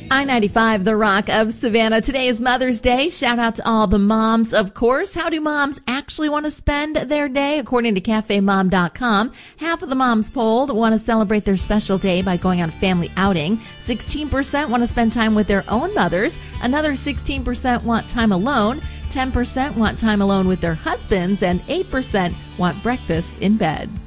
I-95, the Rock of Savannah. Today is Mother's Day. Shout out to all the moms, of course. How do moms actually want to spend their day? According to CafeMom.com, half of the moms polled want to celebrate their special day by going on a family outing. 16% want to spend time with their own mothers. Another 16% want time alone. 10% want time alone with their husbands. And 8% want breakfast in bed.